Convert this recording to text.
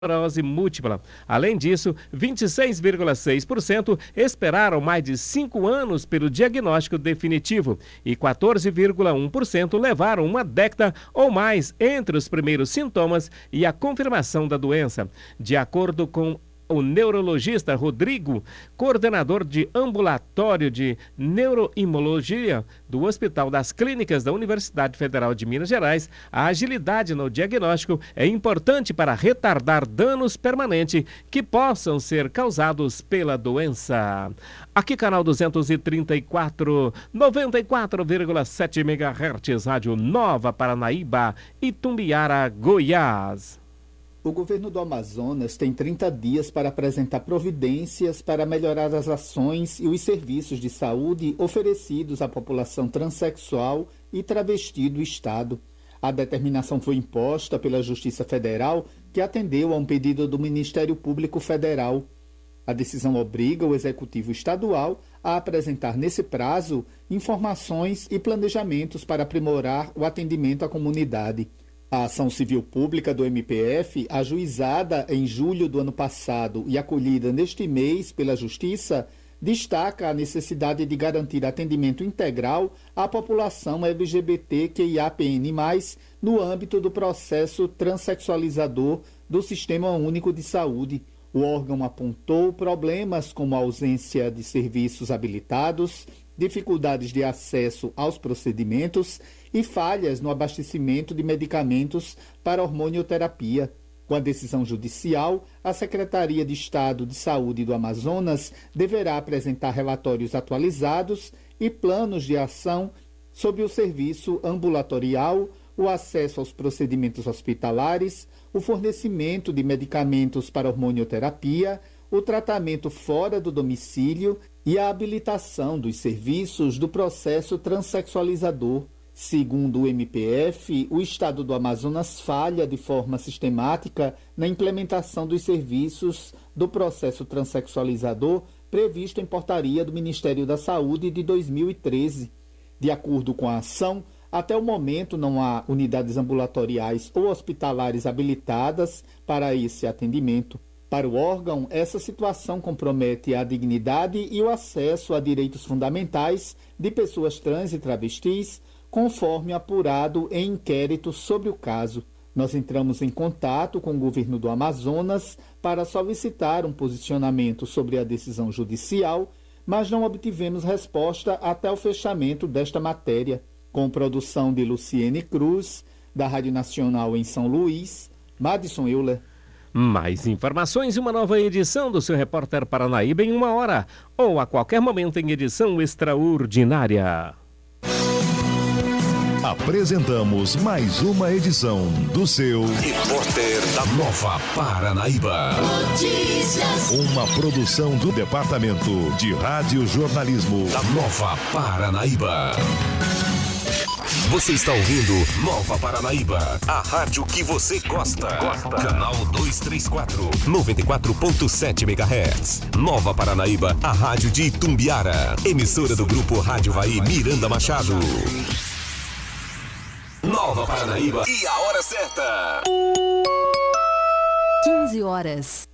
esclerose múltipla. Além disso, 26,6% esperaram mais de 5 anos pelo diagnóstico definitivo e 14,1% levaram uma década ou mais entre os primeiros sintomas e a confirmação da doença. De acordo com o neurologista Rodrigo, coordenador de ambulatório de neuroimunologia do Hospital das Clínicas da Universidade Federal de Minas Gerais, a agilidade no diagnóstico é importante para retardar danos permanentes que possam ser causados pela doença. Aqui, canal 234, 94,7 MHz, Rádio Nova Paranaíba, Itumbiara, Goiás. O governo do Amazonas tem 30 dias para apresentar providências para melhorar as ações e os serviços de saúde oferecidos à população transexual e travesti do Estado. A determinação foi imposta pela Justiça Federal, que atendeu a um pedido do Ministério Público Federal. A decisão obriga o Executivo Estadual a apresentar nesse prazo informações e planejamentos para aprimorar o atendimento à comunidade. A ação civil pública do MPF, ajuizada em julho do ano passado e acolhida neste mês pela Justiça, destaca a necessidade de garantir atendimento integral à população LGBTQIAPN+, no âmbito do processo transexualizador do Sistema Único de Saúde. O órgão apontou problemas como a ausência de serviços habilitados, dificuldades de acesso aos procedimentos e falhas no abastecimento de medicamentos para hormonioterapia. Com a decisão judicial, a Secretaria de Estado de Saúde do Amazonas deverá apresentar relatórios atualizados e planos de ação sobre o serviço ambulatorial, o acesso aos procedimentos hospitalares, o fornecimento de medicamentos para hormonioterapia, o tratamento fora do domicílio e a habilitação dos serviços do processo transexualizador. Segundo o MPF, o Estado do Amazonas falha de forma sistemática na implementação dos serviços do processo transexualizador previsto em portaria do Ministério da Saúde de 2013. De acordo com a ação, até o momento não há unidades ambulatoriais ou hospitalares habilitadas para esse atendimento. Para o órgão, essa situação compromete a dignidade e o acesso a direitos fundamentais de pessoas trans e travestis, conforme apurado em inquérito sobre o caso. Nós entramos em contato com o governo do Amazonas para solicitar um posicionamento sobre a decisão judicial, mas não obtivemos resposta até o fechamento desta matéria. Com produção de Luciene Cruz, da Rádio Nacional em São Luís, Madison Euler. Mais informações e uma nova edição do seu Repórter Paranaíba em 1 hora, ou a qualquer momento em edição extraordinária. Apresentamos mais uma edição do seu Repórter da Nova Paranaíba. Notícias. Uma produção do Departamento de Rádio Jornalismo da Nova Paranaíba. Você está ouvindo Nova Paranaíba, a rádio que você gosta. Canal 234, 94.7 MHz. Nova Paranaíba, a rádio de Itumbiara. Emissora do Grupo Rádio Vai Miranda Machado. Nova Paranaíba e a hora certa. 15 horas.